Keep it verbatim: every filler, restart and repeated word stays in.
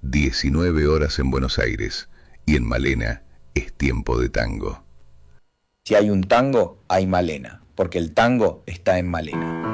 diecinueve horas en Buenos Aires y en Malena es tiempo de tango. Si hay un tango, hay Malena, porque el tango está en Malena.